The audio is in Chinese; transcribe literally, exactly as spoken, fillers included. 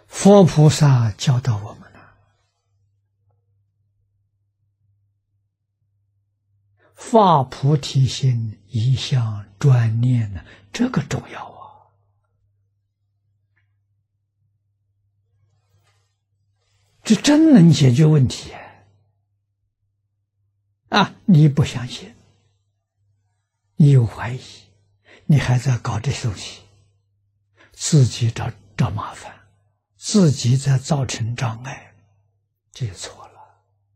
佛菩萨教导我们了，发菩提心，一向专念呢，这个重要啊！这真能解决问题啊！你不相信，你有怀疑，你还在搞这些东西，自己找找麻烦，自己在造成障碍，这就错了。